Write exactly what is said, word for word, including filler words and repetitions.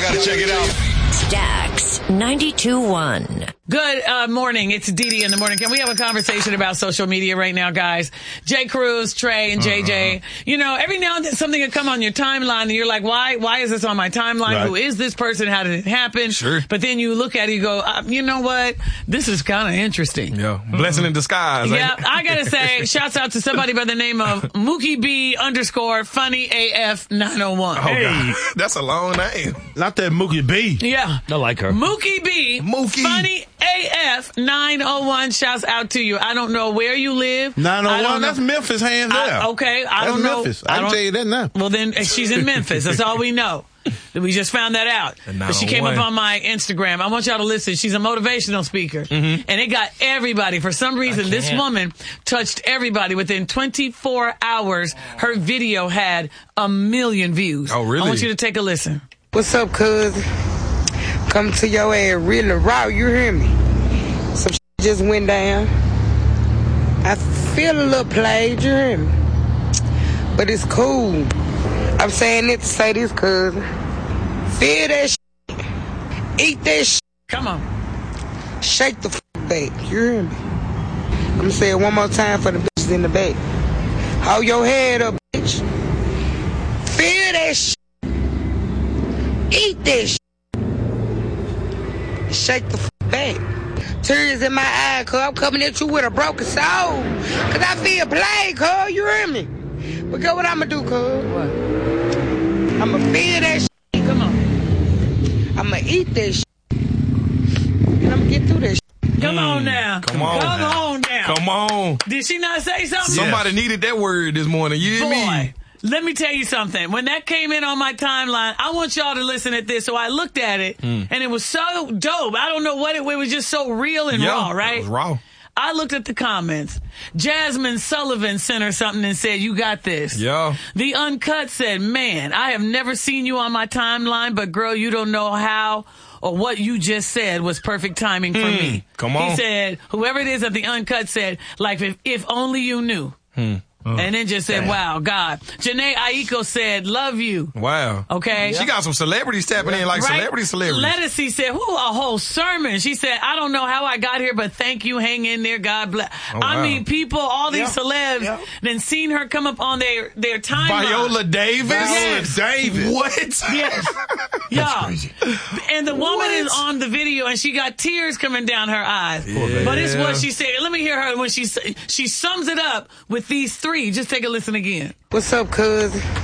gotta check it out. Stacks ninety-two point one. Good uh, morning. It's Dee Dee in the morning. Can we have a conversation about social media right now, guys? Jay Cruz, Trey, and J J. Uh-huh. You know, every now and then something will come on your timeline and you're like, why Why is this on my timeline? Right. Who is this person? How did it happen? Sure. But then you look at it, you go, uh, you know what? This is kind of interesting. Yeah. Blessing in disguise. Yeah. I got to say, shouts out to somebody by the name of Mookie B underscore funny A F nine oh one. Oh, hey. God. That's a long name. Not that Mookie B. Yeah. I like her. Mookie B. Mookie. Funny A F nine oh one. Shouts out to you. I don't know where you live. nine oh one, that's Memphis, hands I, down. Okay, I that's don't know. Memphis. I, I can tell you that now. Well, then she's in Memphis. That's all we know. We just found that out. But she came up on my Instagram. I want y'all to listen. She's a motivational speaker. Mm-hmm. And it got everybody. For some reason, this woman touched everybody. Within twenty-four hours, her video had a million views. Oh, really? I want you to take a listen. What's up, cuz? Come to your ass really raw, you hear me? Some shit just went down. I feel a little played, you hear me? But it's cool. I'm saying it to say this, cuz. Feel that shit. Eat that shit. Come on. Shake the f*** back, you hear me? I'm gonna say it one more time for the bitches in the back. Hold your head up, bitch. Feel that shit. Eat that shit. Shake the f*** back. Tears in my eye, cuz I'm coming at you with a broken soul. Cause I feel played, cuz, you hear me? But guess what I'ma do, cuz? What? I'ma feel that shit. Come on. I'ma eat that shit. And I'ma get through that shit. Come on now. Come on. Come on now. Come on. Did she not say something? Somebody needed that word this morning. You hear Boy. me? Let me tell you something. When that came in on my timeline, I want y'all to listen at this. So I looked at it, mm. and it was so dope. I don't know what it, it was, just so real and yeah, raw, right? It was raw. I looked at the comments. Jasmine Sullivan sent her something and said, you got this. Yeah. The Uncut said, man, I have never seen you on my timeline, but girl, you don't know how or what you just said was perfect timing for mm. me. Come on. He said, whoever it is at the Uncut said, like, if, if only you knew. Hmm. Uh, and then just said, wow, God. Janae Aiko said, love you. Wow. Okay. She got some celebrities tapping in like right? celebrity celebrities. Lettucey said, whoo, a whole sermon. She said, I don't know how I got here, but thank you. Hang in there. God bless. Oh, I wow. mean, people, all these yeah. celebs, yeah. then seen her come up on their, their timeline. Viola Davis? Yes. Davis. What? Yes. Yeah. And the woman What? is on the video and she got tears coming down her eyes. Yeah. But it's what she said. Let me hear her when she, she sums it up with these three. Just take a listen again. What's up, cuz?